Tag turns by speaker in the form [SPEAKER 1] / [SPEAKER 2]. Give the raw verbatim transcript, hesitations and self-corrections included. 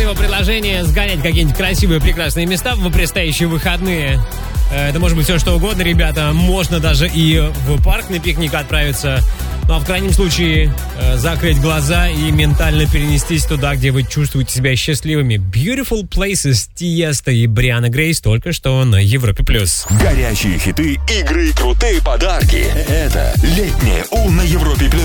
[SPEAKER 1] это его предложение сгонять в какие-нибудь красивые, прекрасные места в предстоящие выходные. Это может быть все что угодно, ребята. Можно даже и в парк на пикник отправиться. Ну а в крайнем случае закрыть глаза и ментально перенестись туда, где вы чувствуете себя счастливыми. Beautiful Places, Тиеста и Брианна Грейс только что на Европе+.
[SPEAKER 2] Горячие хиты, игры, крутые подарки. Это «Летнее У» на Европе+.